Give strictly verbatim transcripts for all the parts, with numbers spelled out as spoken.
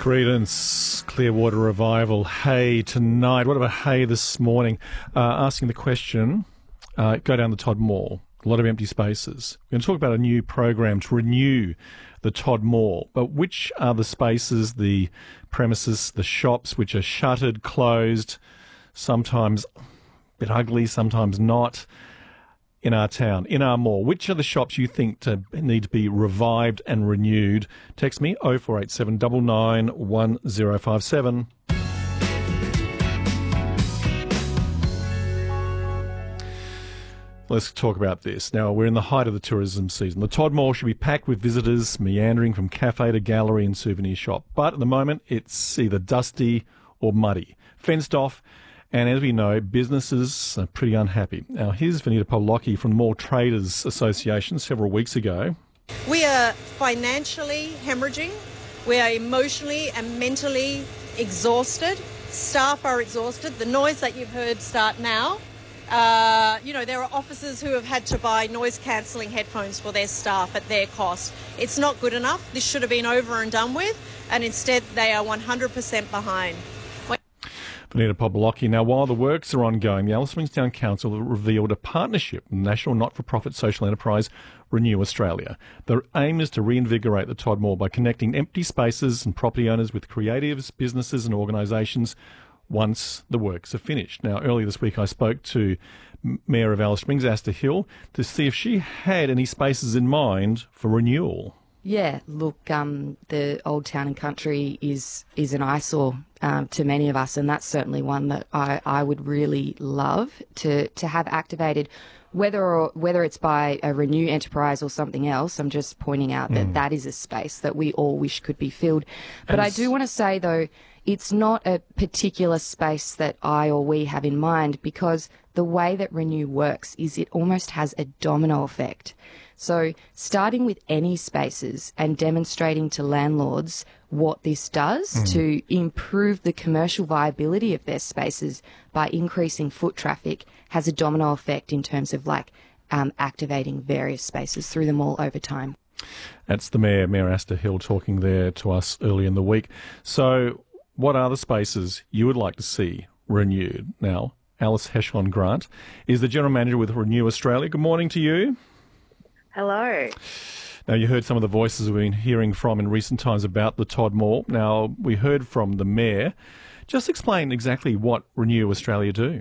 Creedence, Clearwater Revival, Hey tonight. What about Hey this morning? Uh, asking the question, uh, go down the Todd Mall. A lot of empty spaces. We're going to talk about a new program to renew the Todd Mall. But which are the spaces, the premises, the shops which are shuttered, closed, sometimes a bit ugly, sometimes not, in our town, in our mall? Which are the shops you think to need to be revived and renewed? Text me oh four eight seven nine nine one oh five seven. Let's talk about this. Now, we're in the height of the tourism season. The Todd Mall should be packed with visitors meandering from cafe to gallery and souvenir shop. But at the moment, it's either dusty or muddy, fenced off. And as we know, businesses are pretty unhappy. Now, here's Vanita Pawlowski from the Mall Traders Association several weeks ago. We are financially hemorrhaging. We are emotionally and mentally exhausted. Staff are exhausted. The noise that you've heard start now. Uh, you know, there are officers who have had to buy noise-cancelling headphones for their staff at their cost. It's not good enough. This should have been over and done with, and instead they are one hundred percent behind. Vanita Pawlowski. Now, while the works are ongoing, the Alice Springs Town Council revealed a partnership with national not-for-profit social enterprise Renew Australia. The aim is to reinvigorate the Todd Mall by connecting empty spaces and property owners with creatives, businesses and organisations once the works are finished. Now, earlier this week I spoke to Mayor of Alice Springs, Asta Hill, to see if she had any spaces in mind for renewal. Yeah, look, um, the Old Town and Country is is an eyesore um, to many of us, and that's certainly one that I, I would really love to, to have activated, whether or, whether it's by a Renew enterprise or something else. I'm just pointing out that mm. that is a space that we all wish could be filled. But I do want to say, though, it's not a particular space that I or we have in mind, because the way that Renew works is it almost has a domino effect. So starting with any spaces and demonstrating to landlords what this does mm. to improve the commercial viability of their spaces by increasing foot traffic has a domino effect in terms of like um, activating various spaces through the mall over time. That's the Mayor, Mayor Asta Hill, talking there to us early in the week. So what are the spaces you would like to see renewed? Now, Alice Heshon Grant is the General Manager with Renew Australia. Good morning to you. Hello. Now, you heard some of the voices we've been hearing from in recent times about the Todd Mall. Now, we heard from the Mayor. Just explain exactly what Renew Australia do.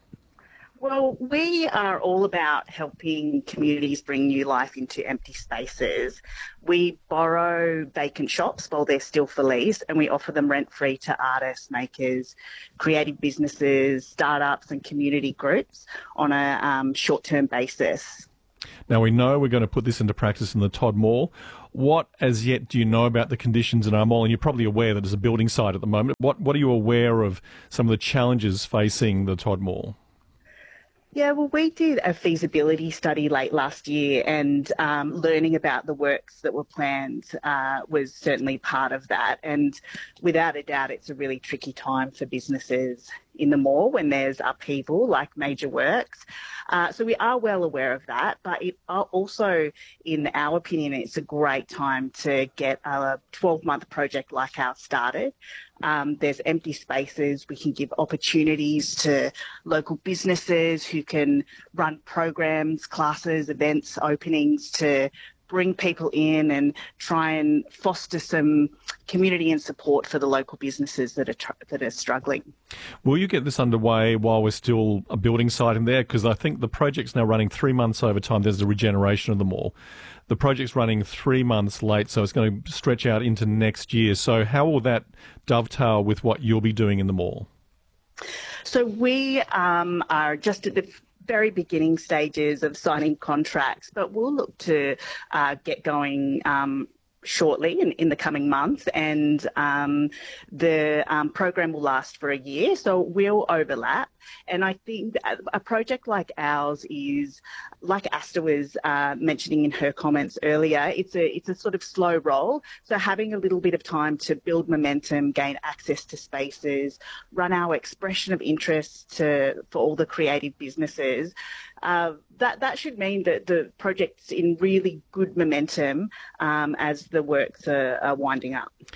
Well, we are all about helping communities bring new life into empty spaces. We borrow vacant shops while they're still for lease, and we offer them rent-free to artists, makers, creative businesses, startups and community groups on a um, short-term basis. Now, we know we're going to put this into practice in the Todd Mall. What, as yet, do you know about the conditions in our mall? And you're probably aware that it's a building site at the moment. What, what are you aware of some of the challenges facing the Todd Mall? Yeah, well, we did a feasibility study late last year, and um, learning about the works that were planned uh, was certainly part of that. And without a doubt, it's a really tricky time for businesses in the mall when there's upheaval like major works. Uh, so we are well aware of that, but it also, in our opinion, it's a great time to get a twelve-month project like ours started. Um, there's empty spaces. We can give opportunities to local businesses who can run programs, classes, events, openings to bring people in and try and foster some community and support for the local businesses that are tr- that are struggling. Will you get this underway while we're still a building site in there? Because I think the project's now running three months over time. There's the regeneration of the mall. The project's running three months late, so it's going to stretch out into next year. So how will that dovetail with what you'll be doing in the mall? So we um, are just at the very beginning stages of signing contracts, but we'll look to uh, get going um, shortly in, in the coming months, and um, the um, program will last for a year, so it will overlap. And I think a project like ours is, like Asta was uh, mentioning in her comments earlier, it's a it's a sort of slow roll. So having a little bit of time to build momentum, gain access to spaces, run our expression of interest to for all the creative businesses, uh, that that should mean that the project's in really good momentum um, as the works are, are winding up.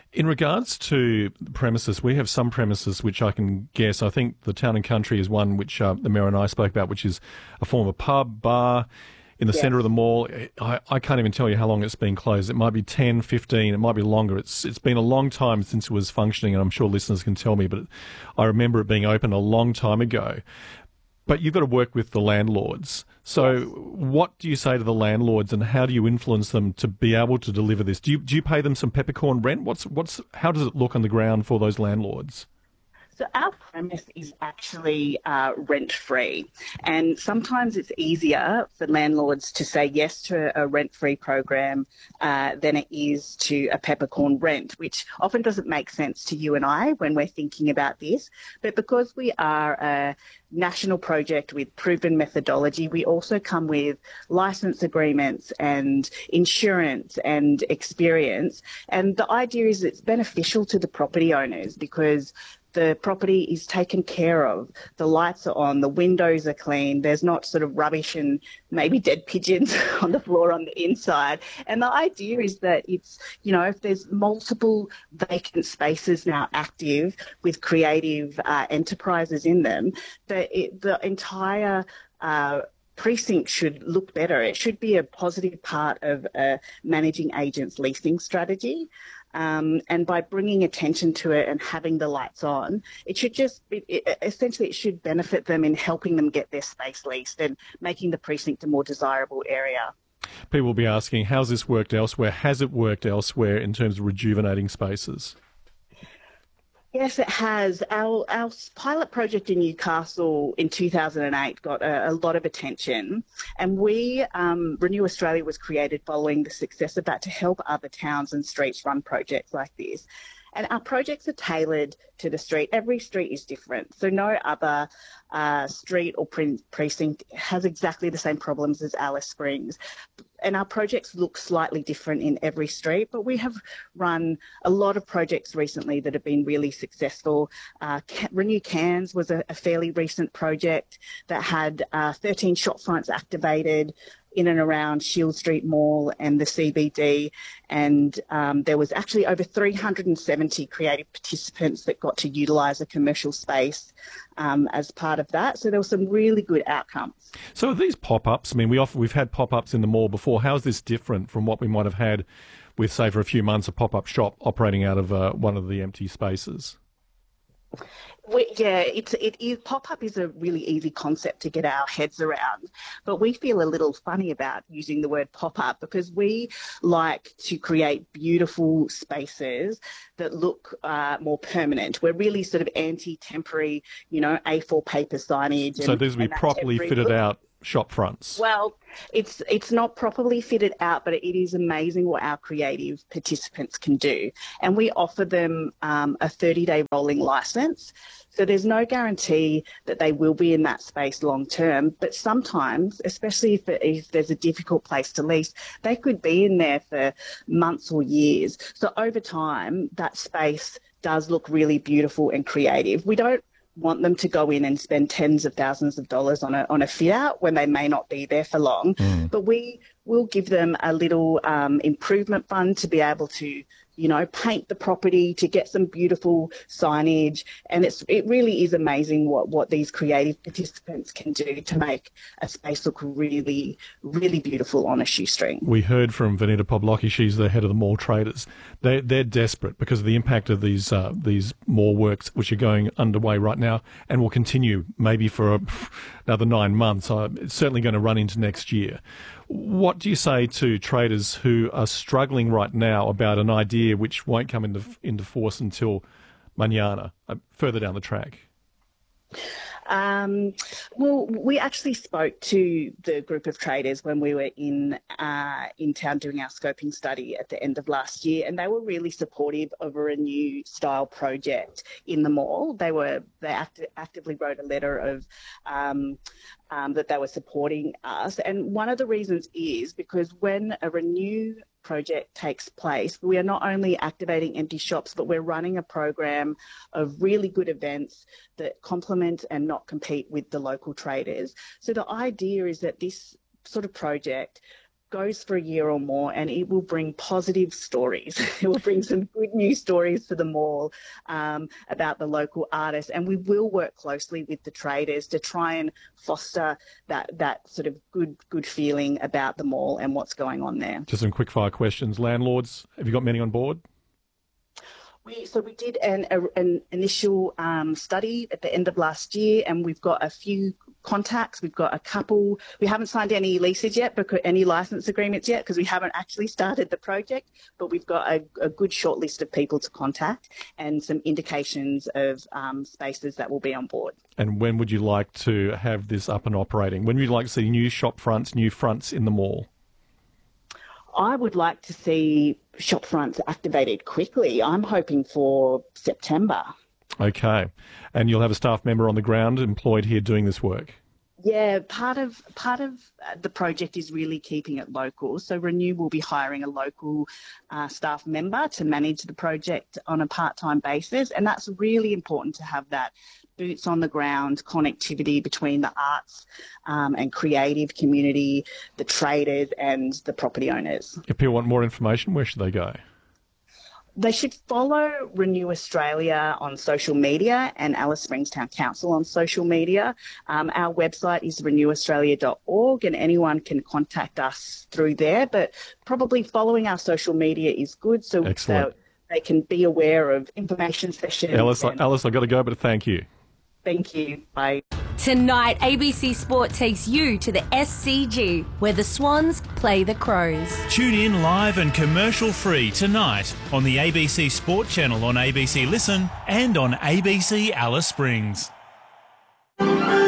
In regards to premises, we have some premises which I can guess. I think the Town and Country is one which uh, the Mayor and I spoke about, which is a former pub, bar in the Yes. centre of the mall. I, I can't even tell you how long it's been closed. It might be ten, fifteen, it might be longer. It's It's been a long time since it was functioning, and I'm sure listeners can tell me, but I remember it being open a long time ago. But you've got to work with the landlords. So Yes. what do you say to the landlords, and how do you influence them to be able to deliver this? Do you do you pay them some peppercorn rent? What's what's how does it look on the ground for those landlords? So our premise is actually uh, rent-free, and sometimes it's easier for landlords to say yes to a rent-free program uh, than it is to a peppercorn rent, which often doesn't make sense to you and I when we're thinking about this. But because we are a national project with proven methodology, we also come with license agreements and insurance and experience. And the idea is it's beneficial to the property owners because the property is taken care of. The lights are on, the windows are clean, there's not sort of rubbish and maybe dead pigeons on the floor on the inside. And the idea is that it's, you know, if there's multiple vacant spaces now active with creative uh, enterprises in them, that it, the entire uh, precinct should look better. It should be a positive part of a managing agent's leasing strategy. Um, and by bringing attention to it and having the lights on, it should just, it, it, essentially it should benefit them in helping them get their space leased and making the precinct a more desirable area. People will be asking, how's this worked elsewhere? Has it worked elsewhere in terms of rejuvenating spaces? Yes, it has. Our our pilot project in Newcastle in two thousand eight got a, a lot of attention, and we, um, Renew Australia was created following the success of that to help other towns and streets run projects like this. And our projects are tailored to the street. Every street is different. So no other uh, street or pre- precinct has exactly the same problems as Alice Springs. And our projects look slightly different in every street, but we have run a lot of projects recently that have been really successful. Uh, Renew Cairns was a, a fairly recent project that had uh, thirteen shop fronts activated in and around Shield Street Mall and the C B D, and um, there was actually over three hundred seventy creative participants that got to utilise a commercial space um, as part of that. So there were some really good outcomes. So are these pop-ups, I mean, we often, we've had pop-ups in the mall before. How is this different from what we might have had with, say, for a few months, a pop-up shop operating out of uh, one of the empty spaces? We, yeah, it's, it is, pop-up is a really easy concept to get our heads around, but we feel a little funny about using the word pop-up because we like to create beautiful spaces that look uh, more permanent. We're really sort of anti-temporary, you know, A four paper signage. And, so these would be properly fitted look. out shop fronts? Well, it's it's not properly fitted out, but it is amazing what our creative participants can do. And we offer them um, a thirty-day rolling licence. So there's no guarantee that they will be in that space long term, but sometimes, especially if, it, if there's a difficult place to lease, they could be in there for months or years. So over time, that space does look really beautiful and creative. We don't want them to go in and spend tens of thousands of dollars on a on a fit out when they may not be there for long. Mm. But we will give them a little um, improvement fund to be able to, you know, paint the property, to get some beautiful signage. And it's it really is amazing what, what these creative participants can do to make a space look really, really beautiful on a shoestring. We heard from Vanita Poblocki, she's the head of the mall traders. They, they're desperate because of the impact of these uh, these mall works, which are going underway right now and will continue maybe for a, another nine months. Uh, it's certainly going to run into next year. What do you say to traders who are struggling right now about an idea which won't come into into force until mañana, uh, further down the track? Um, well, we actually spoke to the group of traders when we were in uh, in town doing our scoping study at the end of last year, and they were really supportive of a Renew style project in the mall. They were they act- actively wrote a letter of um, um, that they were supporting us, and one of the reasons is because when a Renew project takes place, we are not only activating empty shops, but we're running a program of really good events that complement and not compete with the local traders. So the idea is that this sort of project goes for a year or more, and it will bring positive stories. It will bring some good news stories to the mall um, about the local artists, and we will work closely with the traders to try and foster that that sort of good good feeling about the mall and what's going on there. Just some quick fire questions. Landlords, have you got many on board? We, so we did an, a, an initial um, study at the end of last year, and we've got a few contacts. We've got a couple. We haven't signed any leases yet, because any license agreements yet, because we haven't actually started the project. But we've got a, a good short list of people to contact and some indications of um, spaces that will be on board. And when would you like to have this up and operating? When would you like to see new shop fronts, new fronts in the mall? I would like to see shop fronts activated quickly. I'm hoping for September. Okay. And you'll have a staff member on the ground employed here doing this work? Yeah, part of part of the project is really keeping it local. So Renew will be hiring a local uh, staff member to manage the project on a part-time basis, and that's really important to have that boots on the ground connectivity between the arts um, and creative community, the traders and the property owners. If people want more information, where should they go? They should follow Renew Australia on social media and Alice Springs Town Council on social media. Um, our website is renew australia dot org, and anyone can contact us through there. But probably following our social media is good, so, so they can be aware of information sessions. Alice, and- Alice, I've got to go, but thank you. Thank you. Bye. Tonight, A B C Sport takes you to the S C G, where the Swans play the Crows. Tune in live and commercial-free tonight on the A B C Sport channel on A B C Listen and on A B C Alice Springs. Good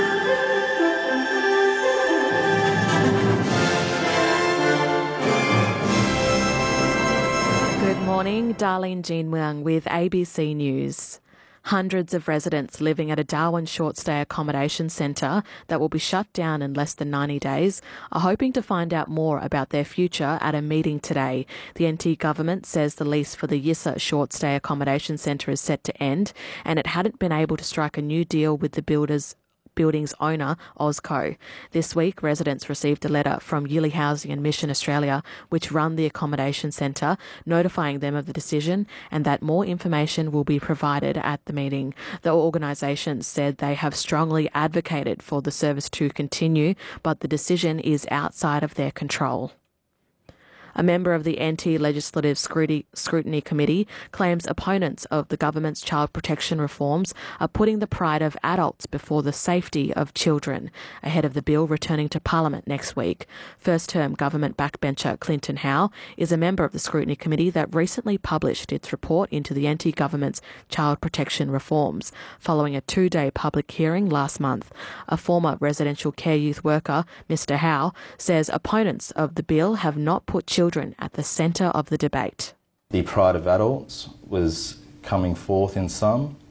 morning, Darlene Jean Wang with A B C News. Hundreds of residents living at a Darwin short stay accommodation centre that will be shut down in less than ninety days are hoping to find out more about their future at a meeting today. The N T government says the lease for the Yissa short stay accommodation centre is set to end, and it hadn't been able to strike a new deal with the builders building's owner, Ozco. This week, residents received a letter from Yili Housing and Mission Australia, which run the accommodation centre, notifying them of the decision and that more information will be provided at the meeting. The organisation said they have strongly advocated for the service to continue, but the decision is outside of their control. A member of the Anti-Legislative Scrutiny Committee claims opponents of the government's child protection reforms are putting the pride of adults before the safety of children, ahead of the bill returning to Parliament next week. First-term government backbencher Clinton Howe is a member of the Scrutiny Committee that recently published its report into the anti-government's child protection reforms, following a two-day public hearing last month. A former residential care youth worker, Mister Howe, says opponents of the bill have not put children at the centre of the debate. The pride of adults was coming forth in some,